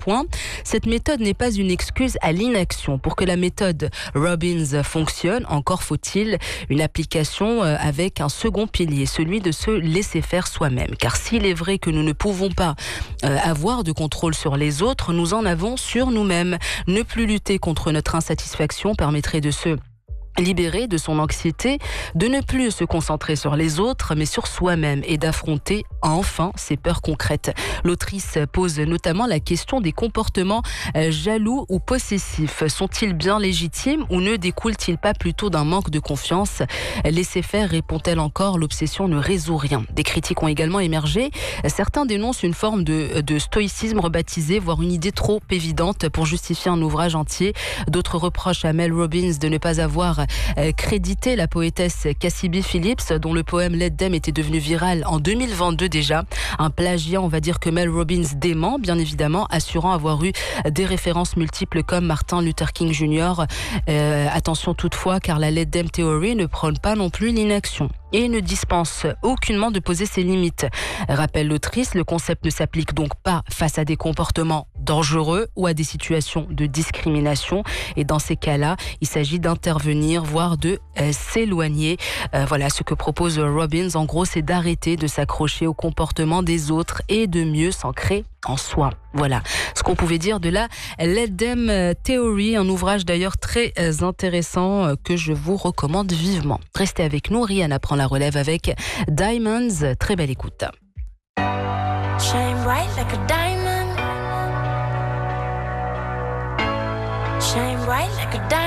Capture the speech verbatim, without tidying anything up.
point. Cette méthode n'est pas une excuse à l'inaction. Pour que la méthode Robbins fonctionne, encore faut-il une application avec un second pilier, celui de se laisser faire soi-même. Car s'il est vrai que nous ne pouvons pas euh, avoir de contrôle sur les autres, nous en avons sur nous-mêmes. Ne plus lutter contre notre insatisfaction permettrait de se libérer de son anxiété, de ne plus se concentrer sur les autres, mais sur soi-même et d'affronter enfin ses peurs concrètes. L'autrice pose notamment la question des comportements jaloux ou possessifs. Sont-ils bien légitimes ou ne découlent-ils pas plutôt d'un manque de confiance ? Laisser faire, répond-elle encore, l'obsession ne résout rien. Des critiques ont également émergé. Certains dénoncent une forme de, de stoïcisme rebaptisé, voire une idée trop évidente pour justifier un ouvrage entier. D'autres reprochent à Mel Robbins de ne pas avoir crédité la poétesse Cassie B. Phillips, dont le poème Let Them était devenu viral en deux mille vingt-deux déjà. Un plagiat, on va dire, que Mel Robbins dément, bien évidemment, assurant avoir eu des références multiples comme Martin Luther King junior Euh, attention toutefois, car la Let Them Theory ne prône pas non plus l'inaction et ne dispense aucunement de poser ses limites. Rappelle l'autrice, le concept ne s'applique donc pas face à des comportements dangereux ou à des situations de discrimination. Et dans ces cas-là, il s'agit d'intervenir, voire de euh, s'éloigner. Euh, voilà, ce que propose Robbins, en gros, c'est d'arrêter de s'accrocher au comportement des autres et de mieux s'ancrer en soi. Voilà ce qu'on pouvait dire de la Let Them Theory, un ouvrage d'ailleurs très intéressant que je vous recommande vivement. Restez avec nous, Rihanna prend la relève avec Diamonds. Très belle écoute. Shine bright like a diamond. Shine bright like a diamond.